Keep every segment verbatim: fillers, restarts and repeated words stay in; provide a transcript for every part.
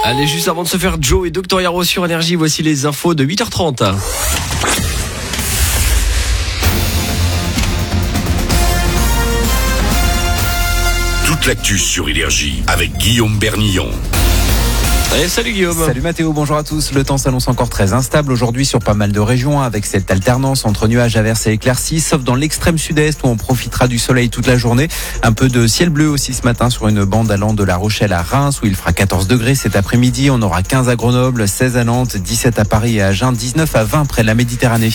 Allez, juste avant de se faire Joe et Docteur Haro sur Énergie, voici les infos de huit heures trente. Toute l'actu sur Énergie avec Guillaume Bernillon. Allez, salut Guillaume. Salut Mathéo, bonjour à tous. Le temps s'annonce encore très instable aujourd'hui sur pas mal de régions avec cette alternance entre nuages, averses et éclaircies, sauf dans l'extrême sud-est où on profitera du soleil toute la journée. Un peu de ciel bleu aussi ce matin sur une bande allant de La Rochelle à Reims où il fera quatorze degrés cet après-midi. On aura quinze à Grenoble, seize à Nantes, dix-sept à Paris et à Agen, dix-neuf à vingt près de la Méditerranée.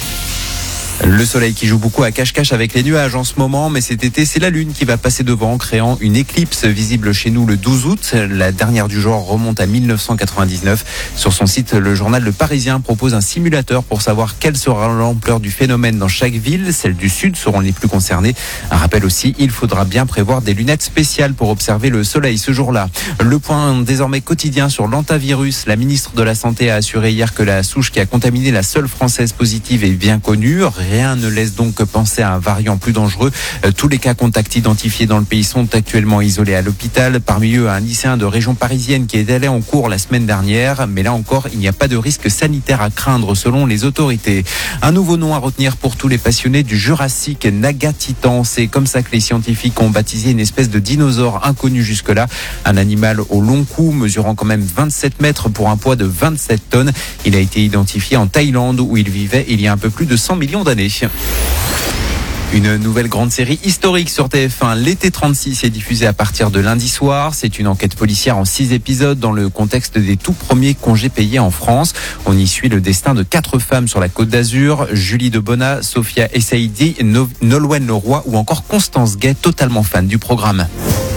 Le soleil qui joue beaucoup à cache-cache avec les nuages en ce moment, mais cet été, c'est la Lune qui va passer devant, créant une éclipse visible chez nous le douze août. La dernière du genre remonte à mille neuf cent quatre-vingt-dix-neuf. Sur son site, le journal Le Parisien propose un simulateur pour savoir quelle sera l'ampleur du phénomène dans chaque ville. Celles du Sud seront les plus concernées. Un rappel aussi, il faudra bien prévoir des lunettes spéciales pour observer le soleil ce jour-là. Le point désormais quotidien sur l'hantavirus. La ministre de la Santé a assuré hier que la souche qui a contaminé la seule Française positive est bien connue. Rien ne laisse donc penser à un variant plus dangereux. Tous les cas contacts identifiés dans le pays sont actuellement isolés à l'hôpital. Parmi eux, un lycéen de région parisienne qui est allé en cours la semaine dernière. Mais là encore, il n'y a pas de risque sanitaire à craindre selon les autorités. Un nouveau nom à retenir pour tous les passionnés du Jurassique, Nagatitan. C'est comme ça que les scientifiques ont baptisé une espèce de dinosaure inconnu jusque-là. Un animal au long cou, mesurant quand même vingt-sept mètres pour un poids de vingt-sept tonnes. Il a été identifié en Thaïlande où il vivait il y a un peu plus de cent millions d'années. Une nouvelle grande série historique sur T F un, l'été trente-six, est diffusée à partir de lundi soir. C'est une enquête policière en six épisodes dans le contexte des tout premiers congés payés en France. On y suit le destin de quatre femmes sur la Côte d'Azur, Julie Debona, Sophia Essaidi, no- Nolwenn Leroy ou encore Constance Gay, totalement fan du programme.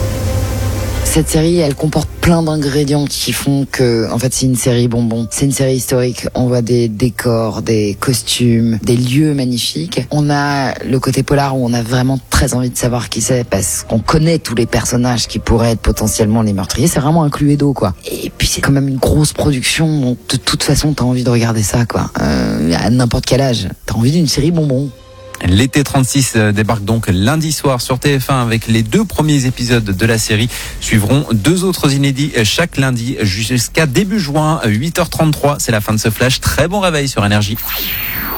Cette série, elle comporte plein d'ingrédients qui font que, en fait, c'est une série bonbon. C'est une série historique. On voit des décors, des costumes, des lieux magnifiques. On a le côté polar où on a vraiment très envie de savoir qui c'est parce qu'on connaît tous les personnages qui pourraient être potentiellement les meurtriers. C'est vraiment un Cluedo, quoi. Et puis, c'est quand même une grosse production. Donc, de toute façon, t'as envie de regarder ça, quoi. Euh, à n'importe quel âge. T'as envie d'une série bonbon. L'été trente-six débarque donc lundi soir sur T F un avec les deux premiers épisodes de la série. Suivront deux autres inédits chaque lundi jusqu'à début juin, huit heures trente-trois. C'est la fin de ce flash. Très bon réveil sur Énergie.